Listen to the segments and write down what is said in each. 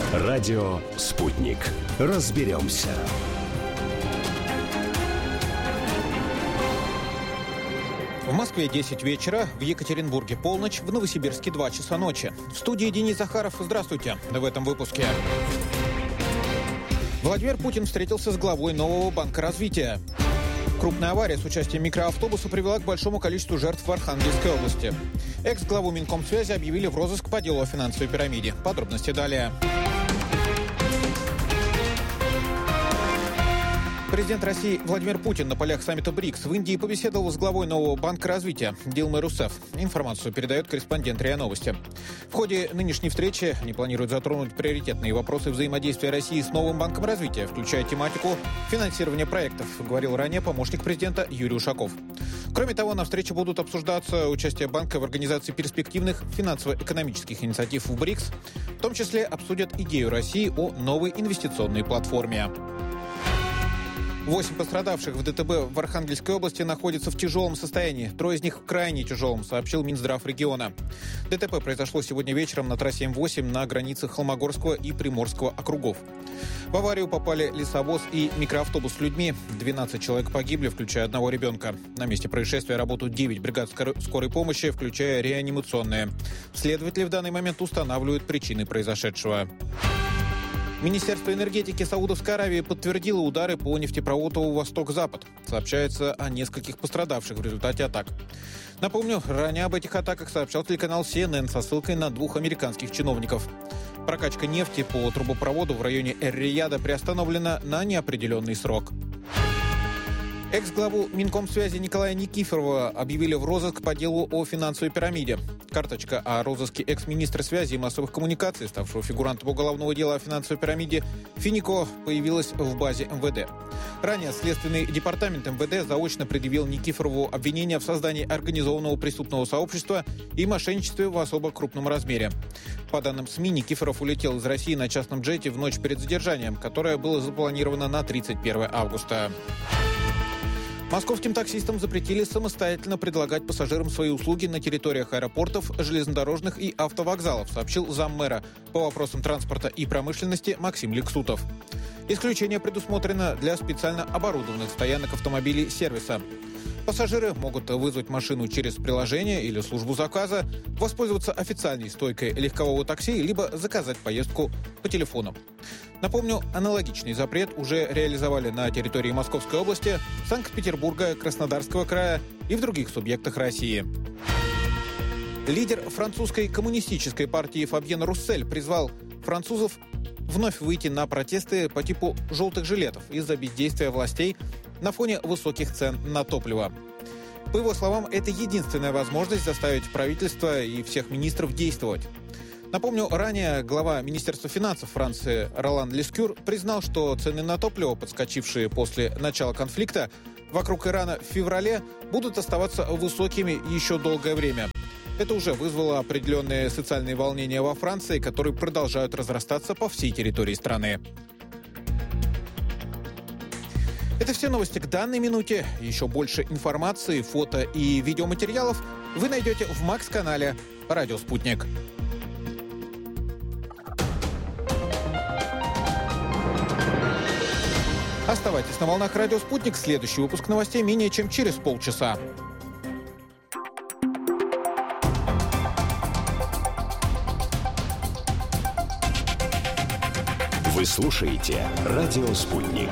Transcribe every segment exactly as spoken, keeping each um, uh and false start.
Радио «Спутник». Разберемся. В Москве десять вечера, в Екатеринбурге полночь, в Новосибирске два часа ночи. В студии Денис Захаров. Здравствуйте. В этом выпуске. Владимир Путин встретился с главой нового банка развития. Крупная авария с участием микроавтобуса привела к большому количеству жертв в Архангельской области. Экс-главу Минкомсвязи объявили в розыск по делу о финансовой пирамиде. Подробности далее. Президент России Владимир Путин на полях саммита БРИКС в Индии побеседовал с главой нового банка развития Дилмой Русеф. Информацию передает корреспондент РИА Новости. В ходе нынешней встречи они планируют затронуть приоритетные вопросы взаимодействия России с новым банком развития, включая тематику финансирования проектов, говорил ранее помощник президента Юрий Ушаков. Кроме того, на встрече будут обсуждаться участие банка в организации перспективных финансово-экономических инициатив в БРИКС, в том числе обсудят идею России о новой инвестиционной платформе. Восемь пострадавших в ДТП в Архангельской области находятся в тяжелом состоянии. Трое из них в крайне тяжелом, сообщил Минздрав региона. ДТП произошло сегодня вечером на трассе М восемь на границе Холмогорского и Приморского округов. В аварию попали лесовоз и микроавтобус с людьми. двенадцать человек погибли, включая одного ребенка. На месте происшествия работают девять бригад скорой помощи, включая реанимационные. Следователи в данный момент устанавливают причины произошедшего. Министерство энергетики Саудовской Аравии подтвердило удары по нефтепроводу «Восток-Запад». Сообщается о нескольких пострадавших в результате атак. Напомню, ранее об этих атаках сообщал телеканал Си Эн Эн со ссылкой на двух американских чиновников. Прокачка нефти по трубопроводу в районе Эр-Рияда приостановлена на неопределенный срок. Экс-главу Минкомсвязи Николая Никифорова объявили в розыск по делу о финансовой пирамиде. Карточка о розыске экс-министра связи и массовых коммуникаций, ставшего фигурантом уголовного дела о финансовой пирамиде Финико, появилась в базе эм вэ дэ. Ранее Следственный департамент эм вэ дэ заочно предъявил Никифорову обвинения в создании организованного преступного сообщества и мошенничестве в особо крупном размере. По данным СМИ, Никифоров улетел из России на частном джете в ночь перед задержанием, которое было запланировано на тридцать первое августа. Московским таксистам запретили самостоятельно предлагать пассажирам свои услуги на территориях аэропортов, железнодорожных и автовокзалов, сообщил заммэра по вопросам транспорта и промышленности Максим Лексутов. Исключение предусмотрено для специально оборудованных стоянок автомобилей сервиса. Пассажиры могут вызвать машину через приложение или службу заказа, воспользоваться официальной стойкой легкового такси, либо заказать поездку по телефону. Напомню, аналогичный запрет уже реализовали на территории Московской области, Санкт-Петербурга, Краснодарского края и в других субъектах России. Лидер французской коммунистической партии Фабьен Руссель призвал французов вновь выйти на протесты по типу «желтых жилетов» из-за бездействия властей на фоне высоких цен на топливо. По его словам, это единственная возможность заставить правительство и всех министров действовать. Напомню, ранее глава Министерства финансов Франции Ролан Лескюр признал, что цены на топливо, подскочившие после начала конфликта вокруг Ирана в феврале, будут оставаться высокими еще долгое время. Это уже вызвало определенные социальные волнения во Франции, которые продолжают разрастаться по всей территории страны. Это все новости к данной минуте. Еще больше информации, фото и видеоматериалов вы найдете в Макс-канале «Радио Спутник». Оставайтесь на волнах «Радио Спутник». Следующий выпуск новостей менее чем через полчаса. Вы слушаете «Радио Спутник».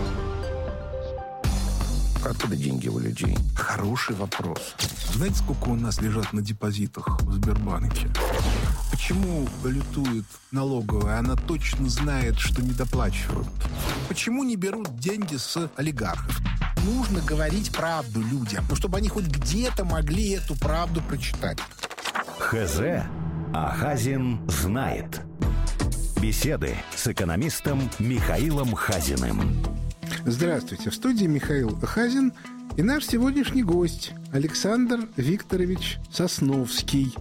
Откуда деньги у людей? Хороший вопрос. Знаете, сколько у нас лежат на депозитах в Сбербанке? Почему балетует налоговая? Она точно знает, что не доплачивают. Почему не берут деньги с олигархов? Нужно говорить правду людям, ну, чтобы они хоть где-то могли эту правду прочитать. ХЗ, а Хазин знает. Беседы с экономистом Михаилом Хазиным. Здравствуйте. В студии Михаил Хазин и наш сегодняшний гость Александр Викторович Сосновский,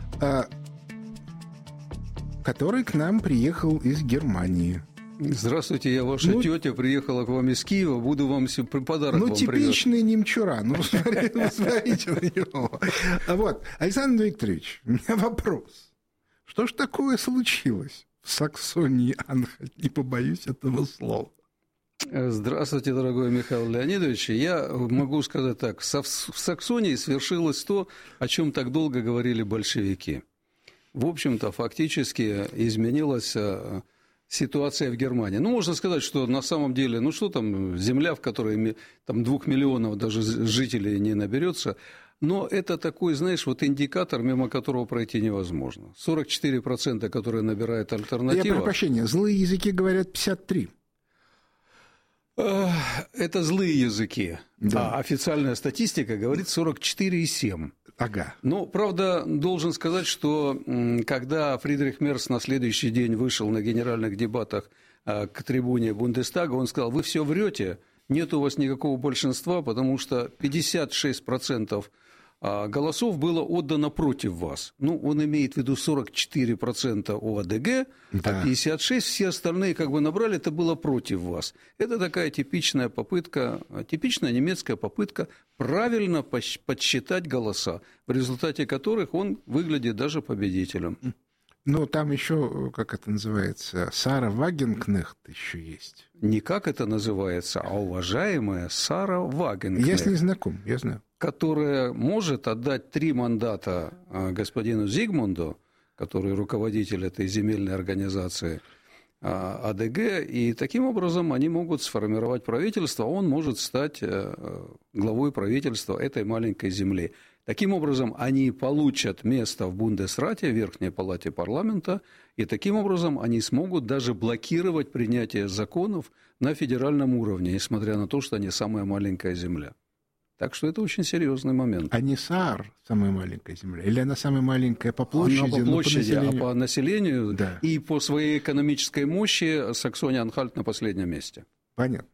который к нам приехал из Германии. Здравствуйте, я ваша ну, тетя, приехала к вам из Киева, буду вам подарок Ну, вам типичный привез. немчура, ну, смотрите на него. Вот, Александр Викторович, у меня вопрос. Что ж такое случилось в Саксонии-Анхальт, не побоюсь этого слова. Здравствуйте, дорогой Михаил Леонидович. Я могу сказать так. В Саксонии свершилось то, о чем так долго говорили большевики. В общем-то, фактически изменилась ситуация в Германии. Ну, можно сказать, что на самом деле, ну что там, земля, в которой там двух миллионов даже жителей не наберется, но это такой, знаешь, вот индикатор, мимо которого пройти невозможно. сорок четыре процента, которые набирает альтернатива. Я прошу прощения, злые языки говорят пятьдесят три. Это злые языки. Да. А официальная статистика говорит сорок четыре и семь. Ага. Но, правда, должен сказать, что когда Фридрих Мерц на следующий день вышел на генеральных дебатах к трибуне Бундестага, он сказал: вы все врете, нет у вас никакого большинства, потому что пятьдесят шесть процентов голосов было отдано против вас. Ну, он имеет в виду сорок четыре процента у АДГ, да. А пятьдесят шесть все остальные как бы набрали, это было против вас. Это такая типичная попытка, типичная немецкая попытка правильно подсчитать голоса, в результате которых он выглядит даже победителем. Ну, там еще, как это называется, Сара Вагенкнехт еще есть. Не как это называется, а уважаемая Сара Вагенкнехт. Я с ней знаком, я знаю. Которая может отдать три мандата господину Зигмунду, который руководитель этой земельной организации АДГ, и таким образом они могут сформировать правительство, он может стать главой правительства этой маленькой земли. Таким образом, они получат место в Бундесрате, в Верхней палате парламента, и таким образом они смогут даже блокировать принятие законов на федеральном уровне, несмотря на то, что они самая маленькая земля. Так что это очень серьезный момент. А не Саар самая маленькая земля? Или она самая маленькая по площади? Она по площади, по а по населению да. И по своей экономической мощи Саксония-Анхальт на последнем месте. Понятно.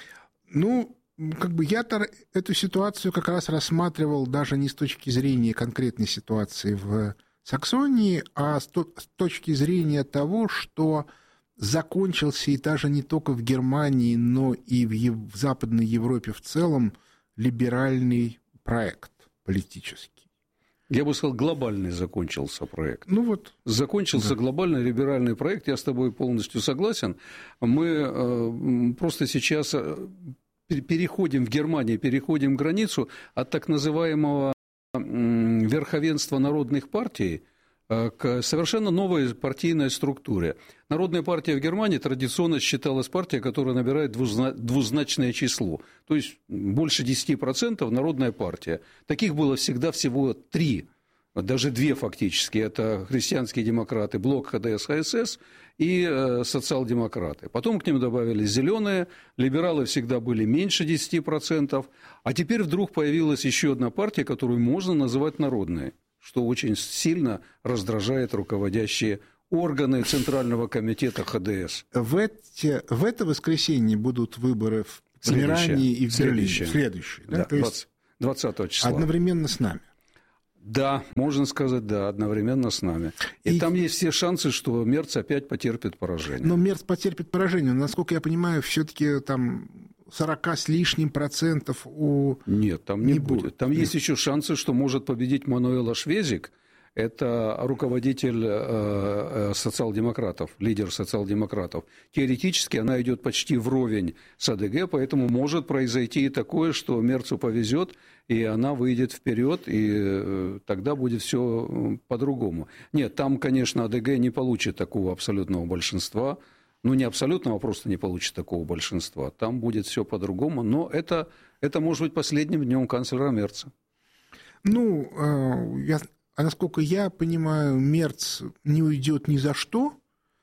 Ну, как бы я-то эту ситуацию как раз рассматривал даже не с точки зрения конкретной ситуации в Саксонии, а с точки зрения того, что закончился и даже не только в Германии, но и в, Ев... в Западной Европе в целом либеральный проект политический. Я бы сказал, глобальный закончился проект. Ну вот. Закончился да. глобальный либеральный проект, я с тобой полностью согласен. Мы э, просто сейчас переходим в Германии, переходим границу от так называемого э, верховенства народных партий к совершенно новой партийной структуре. Народная партия в Германии традиционно считалась партией, которая набирает двузначное число. То есть больше десяти процентов народная партия. Таких было всегда всего три, даже две фактически. Это христианские демократы, блок ХДС, ХСС и социал-демократы. Потом к ним добавились зеленые, либералы всегда были меньше десяти процентов. А теперь вдруг появилась еще одна партия, которую можно называть народной, что очень сильно раздражает руководящие органы Центрального комитета ХДС. В, эти, в это воскресенье будут выборы в Померании и в Берлине. Следующие. Да? Да, То есть двадцатого числа. Одновременно с нами. Да, можно сказать, да, одновременно с нами. И, и там есть все шансы, что Мерц опять потерпит поражение. Но Мерц потерпит поражение. Но, насколько я понимаю, все-таки там сорока с лишним процентов у... Нет, там не, не будет. будет. Там Нет. есть еще шансы, что может победить Мануэла Швезик. Это руководитель э, социал-демократов, лидер социал-демократов. Теоретически она идет почти вровень с АДГ, поэтому может произойти и такое, что Мерцу повезет, и она выйдет вперед, и э, тогда будет все по-другому. Нет, там, конечно, АДГ не получит такого абсолютного большинства. Ну, не абсолютного, а просто не получит такого большинства. Там будет все по-другому, но это, это может быть последним днем канцлера Мерца. Ну, э, я... А насколько я понимаю, Мерц не уйдет ни за что,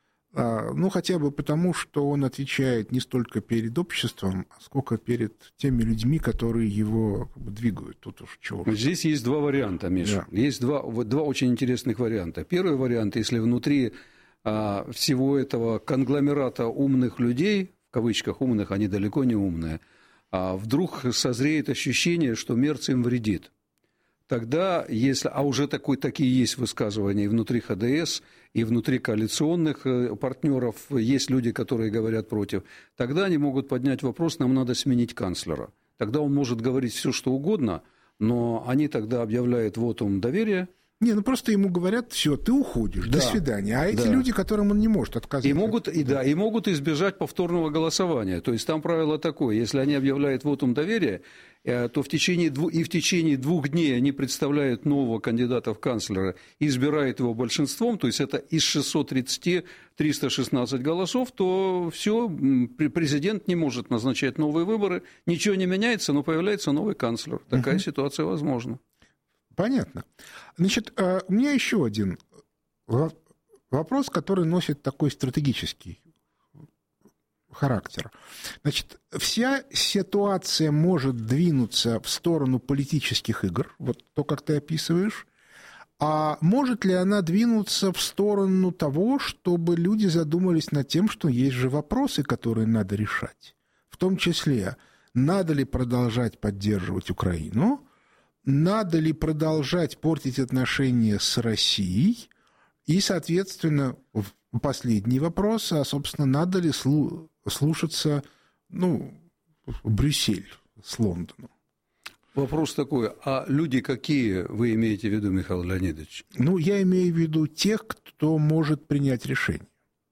ну, хотя бы потому, что он отвечает не столько перед обществом, сколько перед теми людьми, которые его как бы двигают. Тут уж чего. Здесь есть два варианта, Миша. Да. Есть два, два очень интересных варианта. Первый вариант, если внутри а, всего этого конгломерата умных людей, в кавычках умных, они далеко не умные, а вдруг созреет ощущение, что Мерц им вредит. Тогда, если, а уже такой, такие есть высказывания и внутри ХДС, и внутри коалиционных партнеров, есть люди, которые говорят против, тогда они могут поднять вопрос, нам надо сменить канцлера. Тогда он может говорить все, что угодно, но они тогда объявляют вотум доверия Не, ну просто ему говорят, все, ты уходишь, да. До свидания. А эти да. люди, которым он не может отказать. И могут, и, да, и могут избежать повторного голосования. То есть там правило такое, если они объявляют вотум доверия, то в течение двух, и в течение двух дней они представляют нового кандидата в канцлера и избирают его большинством, то есть это из шестисот тридцати триста шестнадцать голосов, то все, президент не может назначать новые выборы, ничего не меняется, но появляется новый канцлер. Такая угу. ситуация возможна. Понятно. Значит, у меня еще один вопрос, который носит такой стратегический характер. Значит, вся ситуация может двинуться в сторону политических игр, вот то, как ты описываешь, а может ли она двинуться в сторону того, чтобы люди задумались над тем, что есть же вопросы, которые надо решать, в том числе, надо ли продолжать поддерживать Украину, надо ли продолжать портить отношения с Россией, и, соответственно, последний вопрос, а, собственно, надо ли слушаться, ну, Брюссель с Лондоном? Вопрос такой, а люди какие вы имеете в виду, Михаил Леонидович? Ну, я имею в виду тех, кто может принять решение.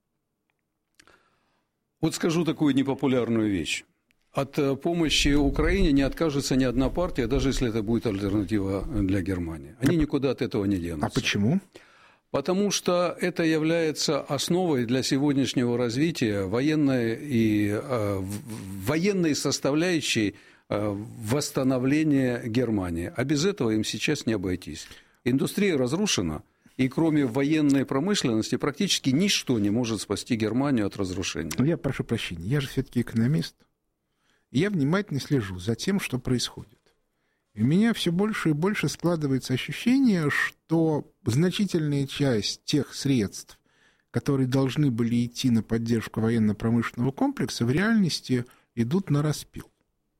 Вот скажу такую непопулярную вещь. От помощи Украине не откажется ни одна партия, даже если это будет альтернатива для Германии. Они а, никуда от этого не денутся. А почему? Потому что это является основой для сегодняшнего развития военной, и, э, военной составляющей э, восстановления Германии. А без этого им сейчас не обойтись. Индустрия разрушена, и кроме военной промышленности практически ничто не может спасти Германию от разрушения. Но я прошу прощения, я же все-таки экономист. Я внимательно слежу за тем, что происходит. И у меня все больше и больше складывается ощущение, что значительная часть тех средств, которые должны были идти на поддержку военно-промышленного комплекса, в реальности идут на распил.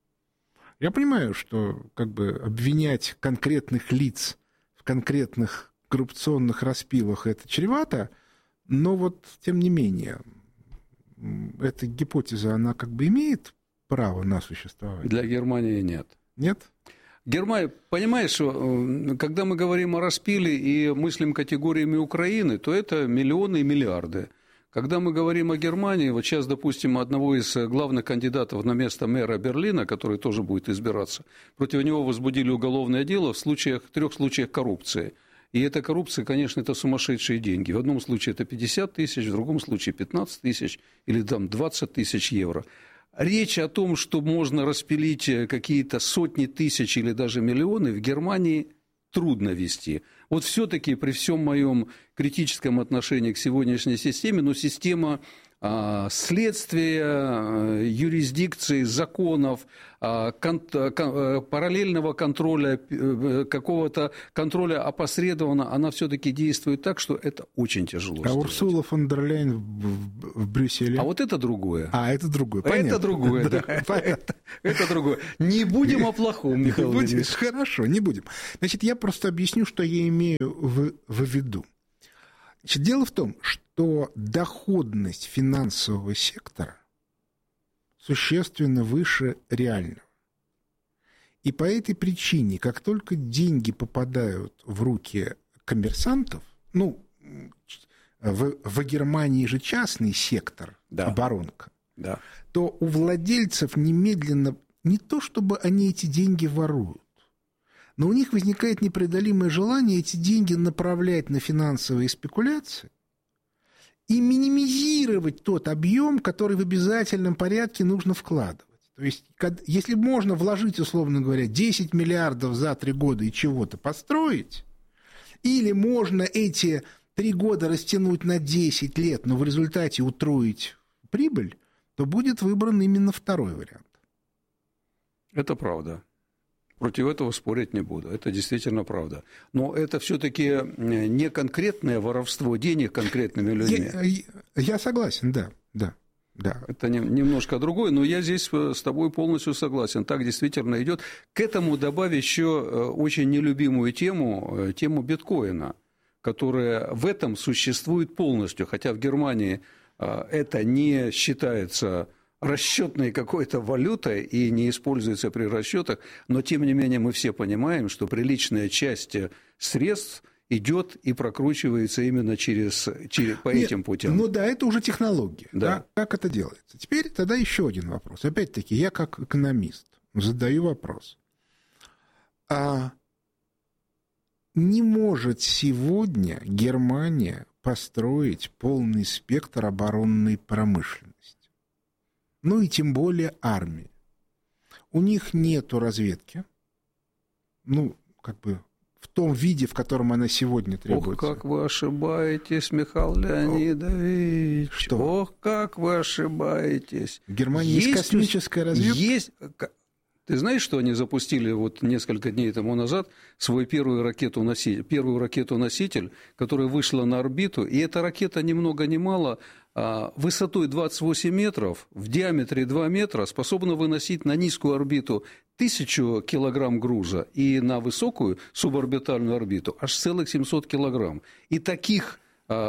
Я понимаю, что как бы обвинять конкретных лиц в конкретных коррупционных распилах это чревато, но вот тем не менее эта гипотеза, она как бы имеет право на существование? Для Германии нет. Нет? Германия, понимаешь, когда мы говорим о распиле и мыслим категориями Украины, то это миллионы и миллиарды. Когда мы говорим о Германии, вот сейчас, допустим, одного из главных кандидатов на место мэра Берлина, который тоже будет избираться, против него возбудили уголовное дело в случаях, в трех случаях коррупции. И эта коррупция, конечно, это сумасшедшие деньги. В одном случае это пятьдесят тысяч, в другом случае пятнадцать тысяч или там двадцать тысяч евро. Речь о том, что можно распилить какие-то сотни тысяч или даже миллионы, в Германии трудно вести. Вот все-таки при всем моем критическом отношении к сегодняшней системе, но система а, следствия, юрисдикции, законов, а, кон, кон, параллельного контроля, какого-то контроля опосредованно, она все-таки действует так, что это очень тяжело. А Урсула фон дер Ляйен в, в Брюсселе? А вот это другое. А, это другое, понятно. Это другое, да. Это другое. Не будем о плохом, Михаил Леонидович. Хорошо, не будем. Значит, я просто объясню, что я имею в виду. Значит, дело в том, что доходность финансового сектора существенно выше реального. И по этой причине, как только деньги попадают в руки коммерсантов, ну, в, в Германии же частный сектор, да. Оборонка, да. То у владельцев немедленно, не то чтобы они эти деньги воруют, но у них возникает непреодолимое желание эти деньги направлять на финансовые спекуляции и минимизировать тот объем, который в обязательном порядке нужно вкладывать. То есть, если можно вложить, условно говоря, десять миллиардов за три года и чего-то построить, или можно эти три года растянуть на десять лет, но в результате утроить прибыль, то будет выбран именно второй вариант. Это правда. Против этого спорить не буду. Это действительно правда. Но это все-таки не конкретное воровство денег конкретными людьми. Я, я согласен, да, да, да. Это не, немножко другое, но я здесь с тобой полностью согласен. Так действительно идет. К этому добавь еще очень нелюбимую тему, тему биткоина, которая в этом существует полностью. Хотя в Германии это не считается расчетной какой-то валютой и не используется при расчетах, но тем не менее мы все понимаем, что приличная часть средств идет и прокручивается именно через, через, по Нет, этим путям. Ну да, это уже технология. Да. Да? Как это делается? Теперь тогда еще один вопрос. Опять-таки, я как экономист задаю вопрос. А не может сегодня Германия построить полный спектр оборонной промышленности? Ну и тем более армии. У них нету разведки. Ну, как бы... в том виде, в котором она сегодня требуется. Ох, как вы ошибаетесь, Михаил Леонидович. Что? Ох, как вы ошибаетесь. В Германии есть, есть космическая разведка? Есть. Ты знаешь, что они запустили вот несколько дней тому назад свою первую ракету-носитель, первую ракету-носитель, которая вышла на орбиту, и эта ракета ни много ни мало высотой двадцать восемь метров, в диаметре два метра, способна выносить на низкую орбиту тысячу килограмм груза и на высокую суборбитальную орбиту аж целых семьсот килограмм. И таких,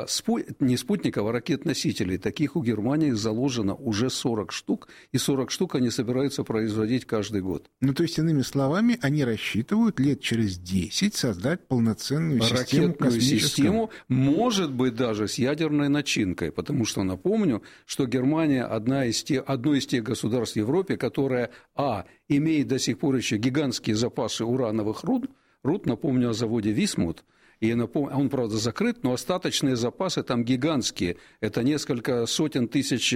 не спутников, а ракет-носителей, таких у Германии заложено уже сорок штук, и сорок штук они собираются производить каждый год. Ну, то есть, иными словами, они рассчитывают лет через десять создать полноценную систему ракетную систему, может быть, даже с ядерной начинкой, потому что, напомню, что Германия одна из тех, одно из тех государств в Европе, которая, а, имеет до сих пор еще гигантские запасы урановых руд, руд, напомню о заводе «Висмут», и напомню, он, правда, закрыт, но остаточные запасы там гигантские. Это несколько сотен тысяч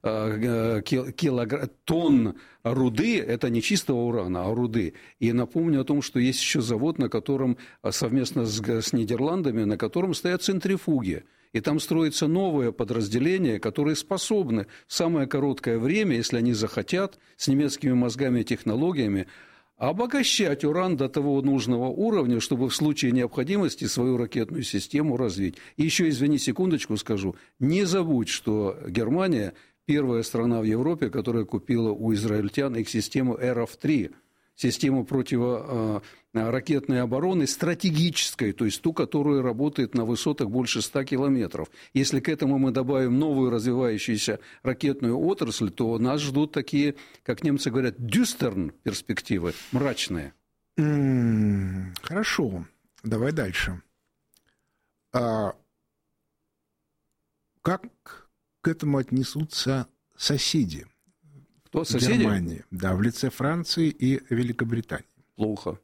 э, килограмм, тонн руды, это не чистого урана, а руды. И напомню о том, что есть еще завод, на котором совместно с, с Нидерландами, на котором стоят центрифуги. И там строится новое подразделение, которые способны в самое короткое время, если они захотят, с немецкими мозгами и технологиями, обогащать уран до того нужного уровня, чтобы в случае необходимости свою ракетную систему развить. И еще, извини, секундочку скажу, не забудь, что Германия первая страна в Европе, которая купила у израильтян их систему эр эф три, систему противоракетной обороны стратегической, то есть ту, которая работает на высотах больше ста километров. Если к этому мы добавим новую развивающуюся ракетную отрасль, то нас ждут такие, как немцы говорят, дюстерн перспективы, мрачные. Mm, хорошо, давай дальше. А как к этому отнесутся соседи? Кто, соседи? Германии, да, в лице Франции и Великобритании. Плохо.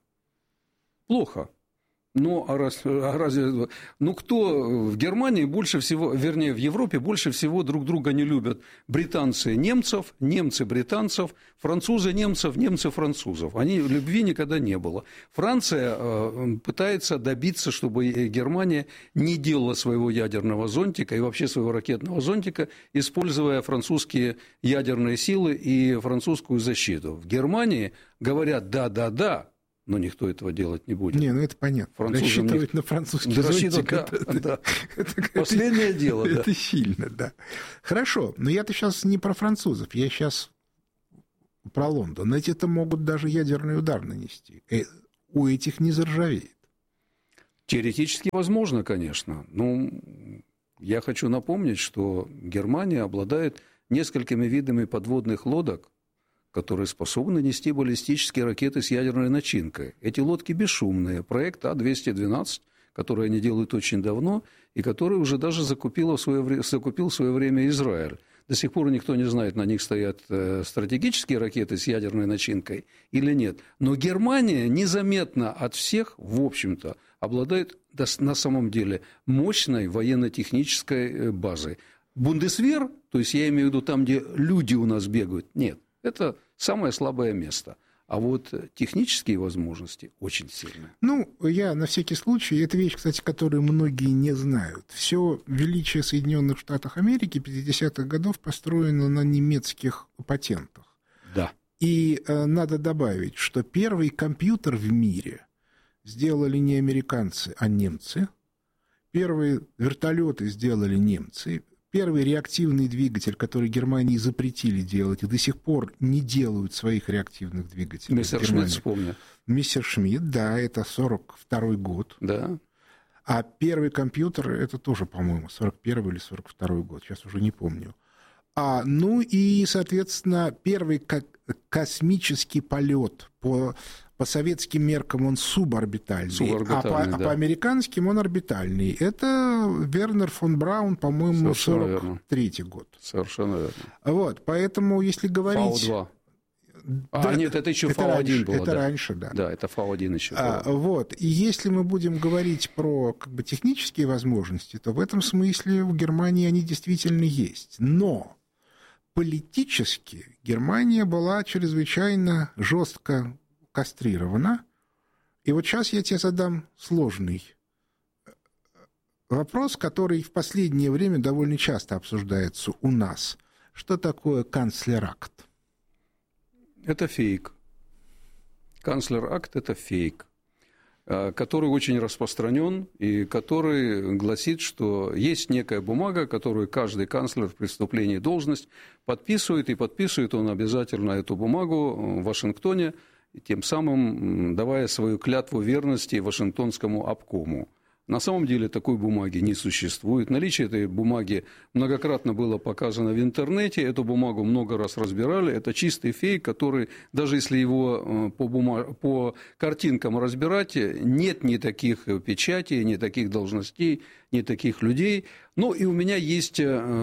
Плохо. Ну, а раз, а разве, ну, кто в Германии больше всего, вернее, в Европе больше всего друг друга не любят? Британцы немцев, немцы британцев, французы немцев, немцы французов. Они, любви никогда не было. Франция э, пытается добиться, чтобы Германия не делала своего ядерного зонтика и вообще своего ракетного зонтика, используя французские ядерные силы и французскую защиту. В Германии говорят «да-да-да», но никто этого делать не будет. Не, ну это понятно. Французам рассчитывать не... на французский да, зонтик, да, это, да. Это, это, последнее это, дело. Это да. сильно, да. Хорошо, но я-то сейчас не про французов, я сейчас про Лондон. Эти это могут даже ядерный удар нанести. У этих не заржавеет. Теоретически возможно, конечно. Но я хочу напомнить, что Германия обладает несколькими видами подводных лодок, которые способны нести баллистические ракеты с ядерной начинкой. Эти лодки бесшумные. Проект А двести двенадцать, который они делают очень давно, и который уже даже закупил в свое время, закупил в свое время Израиль. До сих пор никто не знает, на них стоят стратегические ракеты с ядерной начинкой или нет. Но Германия незаметно от всех, в общем-то, обладает на самом деле мощной военно-технической базой. Бундесвер, то есть я имею в виду там, где люди у нас бегают, нет. Это самое слабое место. А вот технические возможности очень сильные. Ну, я на всякий случай, это вещь, кстати, которую многие не знают. Все величие Соединенных Штатов Америки пятидесятых годов построено на немецких патентах. Да. И э, надо добавить, что первый компьютер в мире сделали не американцы, а немцы. Первые вертолеты сделали немцы. Первый реактивный двигатель, который Германии запретили делать, и до сих пор не делают своих реактивных двигателей. Мессершмитт, вспомню. Мессершмитт, да, это сорок второй год. Да. А первый компьютер, это тоже, по-моему, сорок первый или сорок второй год, сейчас уже не помню. А, ну и, соответственно, первый космический полет по по советским меркам он суборбитальный, суборбитальный а, по, да. а по американским он орбитальный. Это Вернер фон Браун, по-моему, сорок третий год. Совершенно верно. Вот, поэтому, если говорить... Фау-два. Да, а, нет, это еще это Фау-один было. Это да. раньше, да. Да, это Фау-один еще а, было. Вот, и если мы будем говорить про как бы, технические возможности, то в этом смысле в Германии они действительно есть. Но политически Германия была чрезвычайно жестко кастрирована. И вот сейчас я тебе задам сложный вопрос, который в последнее время довольно часто обсуждается у нас. Что такое канцлеракт? Это фейк. Канцлер-акт – это фейк, который очень распространен и который гласит, что есть некая бумага, которую каждый канцлер в вступлении в должность подписывает, и подписывает он обязательно эту бумагу в Вашингтоне, тем самым давая свою клятву верности Вашингтонскому обкому. На самом деле такой бумаги не существует. Наличие этой бумаги многократно было показано в интернете. Эту бумагу много раз разбирали. Это чистый фейк, который, даже если его по, бумаг... по картинкам разбирать, нет ни таких печатей, ни таких должностей, ни таких людей. Ну и у меня есть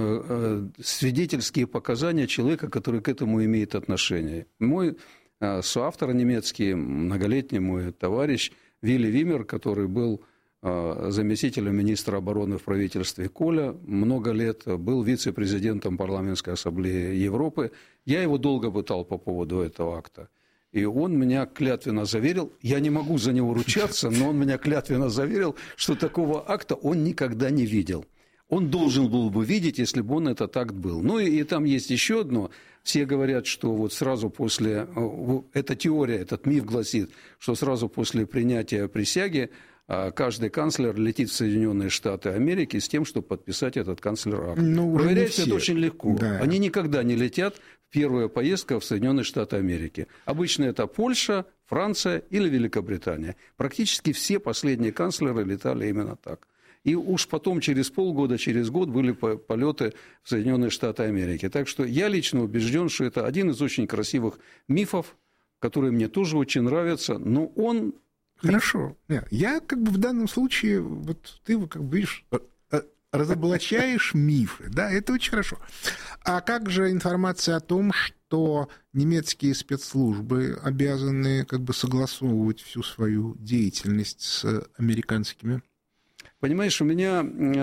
свидетельские показания человека, который к этому имеет отношение. Мой соавтор немецкий, многолетний мой товарищ Вилли Вимер, который был заместителем министра обороны в правительстве Коля, много лет был вице-президентом парламентской ассамблеи Европы. Я его долго пытал по поводу этого акта. И он меня клятвенно заверил, я не могу за него ручаться, но он меня клятвенно заверил, что такого акта он никогда не видел. Он должен был бы видеть, если бы он этот акт был. Ну и, и там есть еще одно. Все говорят, что вот сразу после... Эта теория, этот миф гласит, что сразу после принятия присяги каждый канцлер летит в Соединенные Штаты Америки с тем, чтобы подписать этот канцлер-акт. Ну, проверяется это очень легко. Да. Они никогда не летят в первую поездку в Соединенные Штаты Америки. Обычно это Польша, Франция или Великобритания. Практически все последние канцлеры летали именно так. И уж потом через полгода, через год были полеты в Соединенные Штаты Америки. Так что я лично убежден, что это один из очень красивых мифов, которые мне тоже очень нравятся, но он... Хорошо. Нет, я как бы в данном случае, вот ты, как бы, видишь, разоблачаешь мифы, да, это очень хорошо. А как же информация о том, что немецкие спецслужбы обязаны как бы согласовывать всю свою деятельность с американскими? Понимаешь, у меня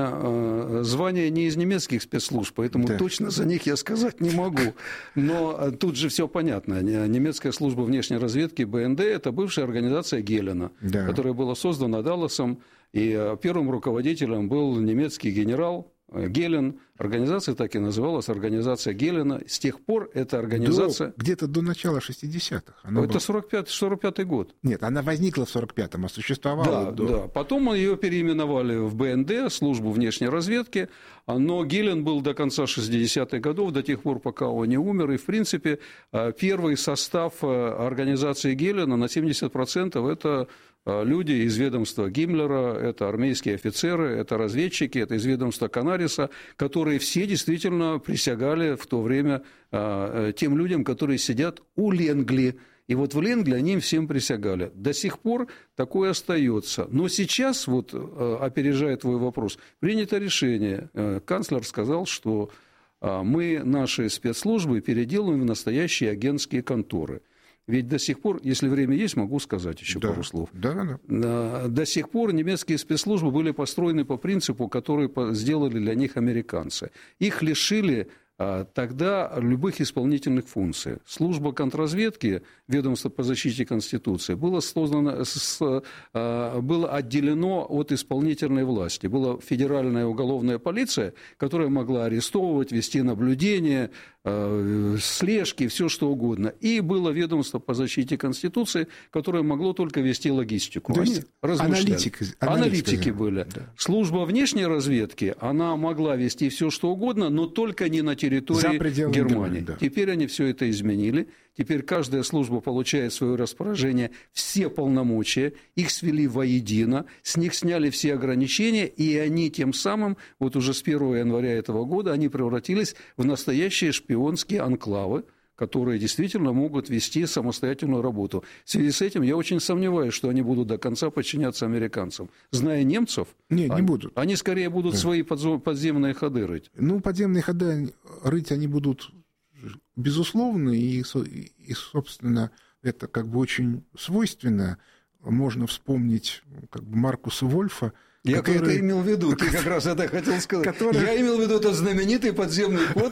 звание не из немецких спецслужб, поэтому да. точно за них я сказать не могу. Но тут же все понятно. Немецкая служба внешней разведки бэ эн дэ – это бывшая организация Гелена, да. которая была создана Далласом, и первым руководителем был немецкий генерал Гелен. Организация так и называлась, организация Гелена. С тех пор эта организация... До, где-то до начала шестидесятых. Это была... сорок пятый год. Нет, она возникла в сорок пятом, а существовала да, до... Да, потом ее переименовали в бэ эн дэ, службу внешней разведки, но Гелен был до конца шестидесятых годов, до тех пор, пока он не умер, и, в принципе, первый состав организации Гелена на семьдесят процентов это... люди из ведомства Гиммлера, это армейские офицеры, это разведчики, это из ведомства Канариса, которые все действительно присягали в то время тем людям, которые сидят у Ленгли. И вот в Ленгли они им всем присягали. До сих пор такое остается. Но сейчас, вот, опережая твой вопрос, принято решение. Канцлер сказал, что мы наши спецслужбы переделываем в настоящие агентские конторы. Ведь до сих пор, если время есть, могу сказать еще да, пару слов. Да, да. До сих пор немецкие спецслужбы были построены по принципу, который сделали для них американцы. Их лишили тогда любых исполнительных функций. Служба контрразведки, ведомство по защите Конституции, было, создано, было отделено от исполнительной власти. Была федеральная уголовная полиция, которая могла арестовывать, вести наблюдение, слежки, все что угодно. И было ведомство по защите Конституции, которое могло только вести логистику. То есть аналитик, аналитики были. Да. Служба внешней разведки, она могла вести все что угодно, но только не на территории Германии. Германии да. Теперь они все это изменили. Теперь каждая служба получает в свое распоряжение все полномочия, их свели воедино, с них сняли все ограничения, и они тем самым, вот уже с первого января этого года, они превратились в настоящие шпионские анклавы, которые действительно могут вести самостоятельную работу. В связи с этим я очень сомневаюсь, что они будут до конца подчиняться американцам. Зная немцев, Нет, не они, будут. они скорее будут да. свои подземные ходы рыть. Ну, подземные ходы рыть они будут, безусловно, и, и собственно, это как бы очень свойственно. Можно вспомнить как бы Маркуса Вольфа. Я который... это имел в виду, ты как раз это хотел сказать. Который... Я имел в виду этот знаменитый подземный ход,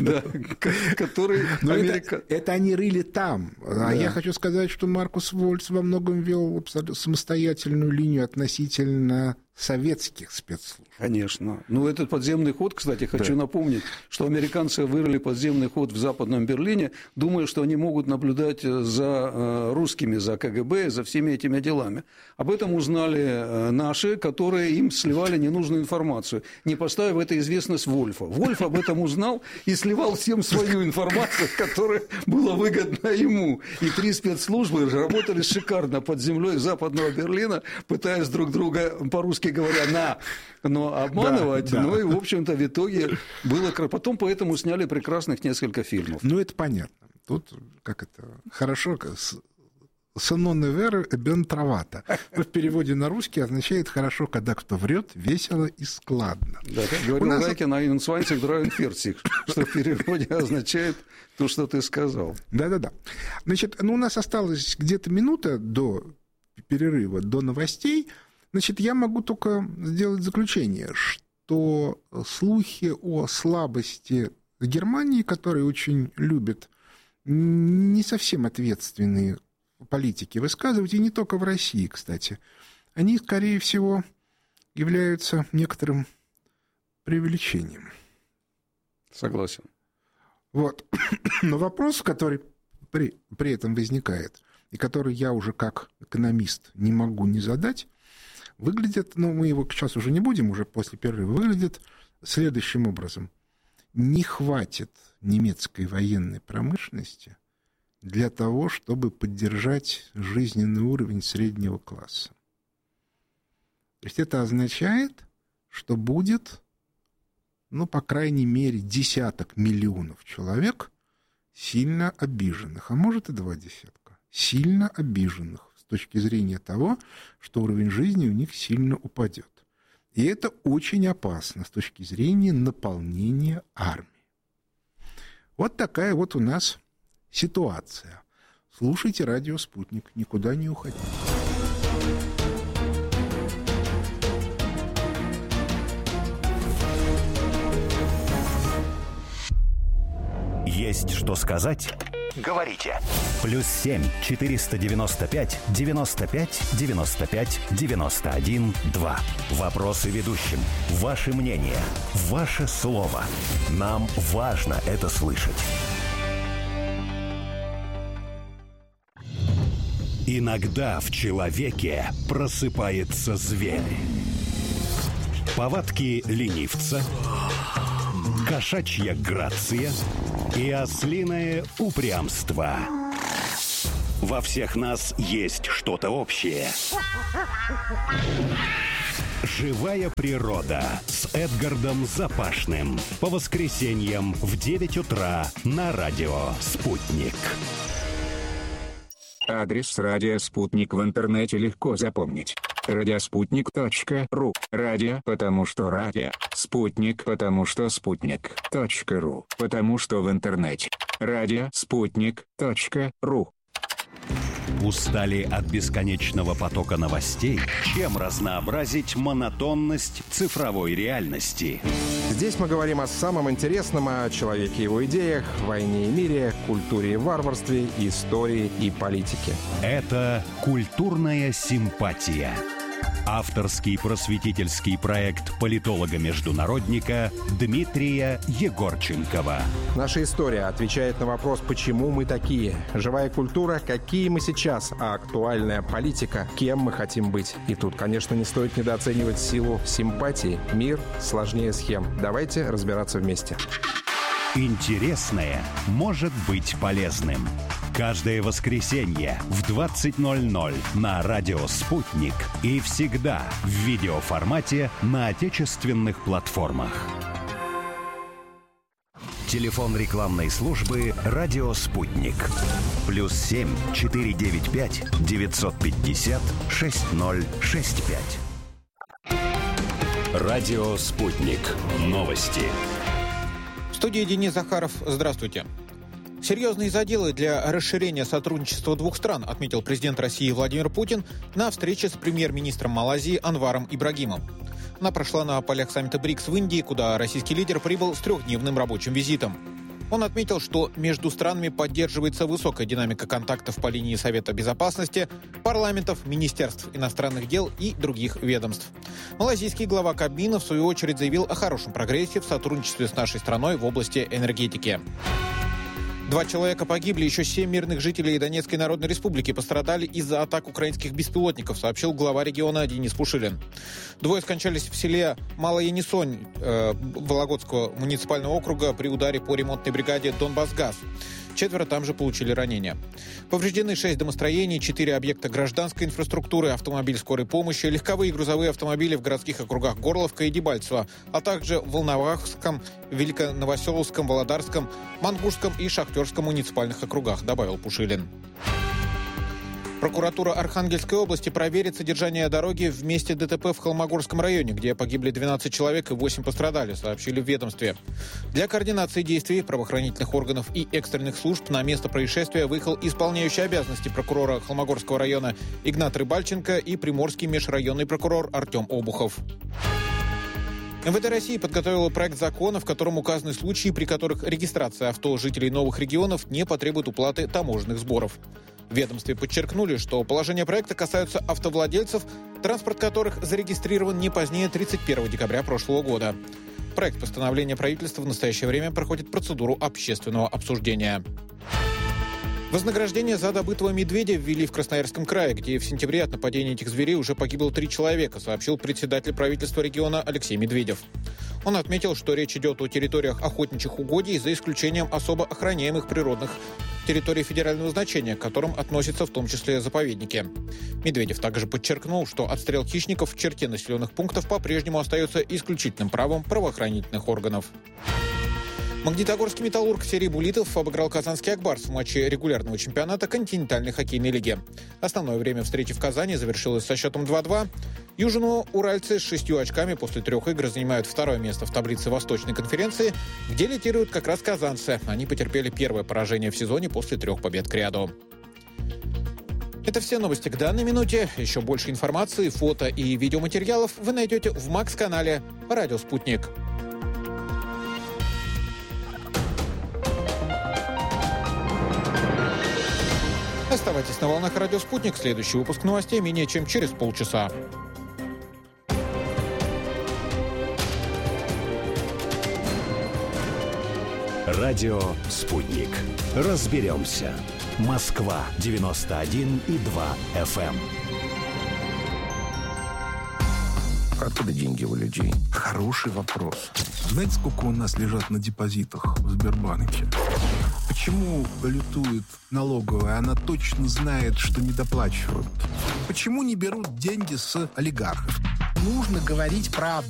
который Америка... Это они рыли там. А я хочу сказать, что Маркус Вольф во многом вел самостоятельную линию относительно советских спецслужб. Конечно. Ну, этот подземный ход, кстати, хочу да. напомнить, что американцы вырыли подземный ход в Западном Берлине, думая, что они могут наблюдать за русскими, за КГБ, за всеми этими делами. Об этом узнали наши, которые им сливали ненужную информацию, не поставив это известность Вольфа. Вольф об этом узнал и сливал всем свою информацию, которая была выгодна ему. И три спецслужбы работали шикарно под землей Западного Берлина, пытаясь друг друга по-русски говоря, на, но обманывать. Да, да. Ну и, в общем-то, в итоге было... Потом поэтому сняли прекрасных несколько фильмов. Ну, это понятно. Тут, как это, хорошо... «Сононне веры бен травата». В переводе на русский означает «хорошо, когда кто врет, весело и складно». Да, как говорил нас... Райкин, «Ein zwanzig, dreiundvierzig», что в переводе означает то, что ты сказал. Да-да-да. Значит, ну, у нас осталось где-то минута до перерыва, до новостей. Значит, я могу только сделать заключение, что слухи о слабости Германии, которые очень любят не совсем ответственные политики высказывать, и не только в России, кстати, они, скорее всего, являются некоторым преувеличением. Согласен. Вот. Но вопрос, который при, при этом возникает, и который я уже как экономист не могу не задать, выглядит, ну, мы его сейчас уже не будем, уже после перерыва, выглядит следующим образом. Не хватит немецкой военной промышленности для того, чтобы поддержать жизненный уровень среднего класса. То есть это означает, что будет, ну, по крайней мере, десяток миллионов человек сильно обиженных, а может и два десятка, сильно обиженных с точки зрения того, что уровень жизни у них сильно упадет. И это очень опасно с точки зрения наполнения армии. Вот такая вот у нас ситуация. Слушайте радио «Спутник», никуда не уходите. Есть что сказать? Говорите. Плюс семь четыреста девяносто пять девяносто пять девяносто пять девяносто один два. Вопросы ведущим. Ваше мнение. Ваше слово. Нам важно это слышать. Иногда в человеке просыпается зверь. Повадки ленивца, кошачья грация и ослиное упрямство. Во всех нас есть что-то общее. «Живая природа» с Эдгардом Запашным. По воскресеньям в девять утра на радио «Спутник». Адрес радио «Спутник» в интернете легко запомнить. радиоспутник точка ру. Радио, потому что радио. Спутник, потому что спутник. .ру, потому что в интернете. радио спутник точка ру. Устали от бесконечного потока новостей? Чем разнообразить монотонность цифровой реальности? Здесь мы говорим о самом интересном, о человеке и его идеях, войне и мире, культуре и варварстве, истории и политике. Это «Культурная симпатия». Авторский просветительский проект политолога-международника Дмитрия Егорченкова. Наша история отвечает на вопрос, почему мы такие. Живая культура, какие мы сейчас, а актуальная политика, кем мы хотим быть. И тут, конечно, не стоит недооценивать силу симпатии. Мир сложнее схем. Давайте разбираться вместе. Интересное может быть полезным. Каждое воскресенье в двадцать ноль ноль на радио «Спутник» и всегда в видеоформате на отечественных платформах. Телефон рекламной службы «Радио Спутник». Плюс семь четыре девять пять девятьсот пятьдесят шесть ноль шесть пять. Радио «Спутник». Новости. В студии Денис Захаров. Здравствуйте. Серьезные заделы для расширения сотрудничества двух стран, отметил президент России Владимир Путин на встрече с премьер-министром Малайзии Анваром Ибрагимом. Она прошла на полях саммита БРИКС в Индии, куда российский лидер прибыл с трехдневным рабочим визитом. Он отметил, что между странами поддерживается высокая динамика контактов по линии Совета Безопасности, парламентов, министерств иностранных дел и других ведомств. Малайзийский глава Кабмина, в свою очередь, заявил о хорошем прогрессе в сотрудничестве с нашей страной в области энергетики. Два человека погибли, еще семь мирных жителей Донецкой Народной Республики пострадали из-за атак украинских беспилотников, сообщил глава региона Денис Пушилин. Двое скончались в селе Малая Несонь э, Вологодского муниципального округа при ударе по ремонтной бригаде «Донбассгаз». Четверо там же получили ранения. Повреждены шесть домостроений, четыре объекта гражданской инфраструктуры, автомобиль скорой помощи, легковые и грузовые автомобили в городских округах Горловка и Дебальцево, а также в Волновахском, Великоновоселовском, Володарском, Мангушском и Шахтерском муниципальных округах, добавил Пушилин. Прокуратура Архангельской области проверит содержание дороги в месте ДТП в Холмогорском районе, где погибли двенадцать человек и восемь пострадали, сообщили в ведомстве. Для координации действий правоохранительных органов и экстренных служб на место происшествия выехал исполняющий обязанности прокурора Холмогорского района Игнат Рыбальченко и приморский межрайонный прокурор Артем Обухов. МВД России подготовила проект закона, в котором указаны случаи, при которых регистрация авто жителей новых регионов не потребует уплаты таможенных сборов. В ведомстве подчеркнули, что положения проекта касаются автовладельцев, транспорт которых зарегистрирован не позднее тридцать первого декабря прошлого года. Проект постановления правительства в настоящее время проходит процедуру общественного обсуждения. Вознаграждение за добытого медведя ввели в Красноярском крае, где в сентябре от нападения этих зверей уже погибло три человека, сообщил председатель правительства региона Алексей Медведев. Он отметил, что речь идет о территориях охотничьих угодий, за исключением особо охраняемых природных территорий федерального значения, к которым относятся в том числе заповедники. Медведев также подчеркнул, что отстрел хищников в черте населенных пунктов по-прежнему остается исключительным правом правоохранительных органов. Магнитогорский «Металлург» серии буллитов обыграл казанский «Акбарс» в матче регулярного чемпионата континентальной хоккейной лиги. Основное время встречи в Казани завершилось со счетом два-два. Южноуральцы с шестью очками после трех игр занимают второе место в таблице Восточной конференции, где лидируют как раз казанцы. Они потерпели первое поражение в сезоне после трех побед кряду. Это все новости к данной минуте. Еще больше информации, фото и видеоматериалов вы найдете в Макс-канале «Радио Спутник». Оставайтесь на волнах «Радио Спутник». Следующий выпуск новостей менее чем через полчаса. Радио «Спутник». Разберемся. Москва девяносто один и два эф эм. Откуда деньги у людей? Хороший вопрос. Знаете, сколько у нас лежат на депозитах в Сбербанке? Почему лютует налоговая? Она точно знает, что недоплачивают. Почему не берут деньги с олигархов? Нужно говорить правду.